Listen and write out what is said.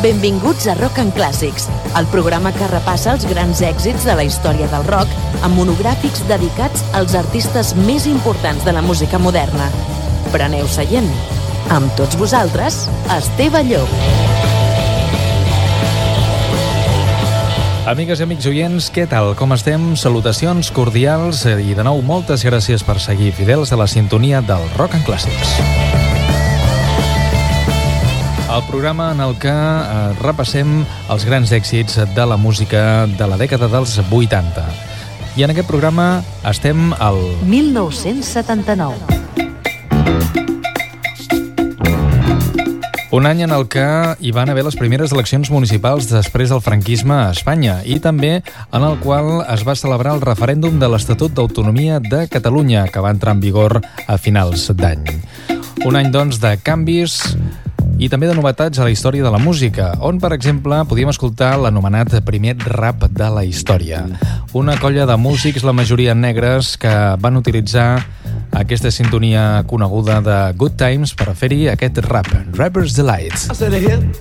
Benvinguts a Rock and Classics, el programa que repassa els grans èxits de la història del rock amb monogràfics dedicats als artistes més importants de la música moderna. Preneu seient. Amb tots vosaltres, Esteve Llop. Amigues i amics oients, què tal? Com estem? Salutacions cordials i de nou moltes gràcies per seguir fidels a la sintonia del Rock and Classics. El programa en el que repassem els grans èxits de la música de la dècada dels 80. I en aquest programa estem al 1979. Un any en el que hi van haver les primeres eleccions municipals després del franquisme a Espanya i també en el qual es va celebrar el referèndum de l'Estatut d'Autonomia de Catalunya, que va entrar en vigor a finals d'any. Un any, doncs, de canvis i també de novetats a la història de la música, on, per exemple, podíem escoltar l'anomenat primer rap de la història. Una colla de músics, la majoria negres, que van utilitzar aquesta sintonia coneguda de Good Times per fer-hi aquest rap, Rapper's Delight. I said a hip